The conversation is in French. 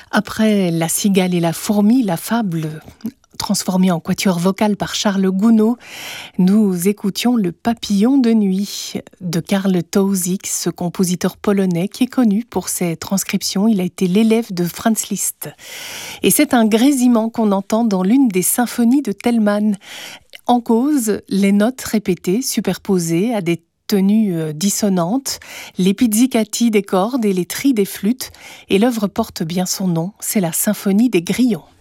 Après La cigale et la fourmi, la fable transformée en quatuor vocal par Charles Gounod, nous écoutions Le papillon de nuit de Karl Tausig, ce compositeur polonais qui est connu pour ses transcriptions. Il a été l'élève de Franz Liszt. Et c'est un grésillement qu'on entend dans l'une des symphonies de Telemann. En cause, les notes répétées, superposées à des tenues dissonantes, les pizzicati des cordes et les tris des flûtes, et l'œuvre porte bien son nom, c'est la symphonie des grillons.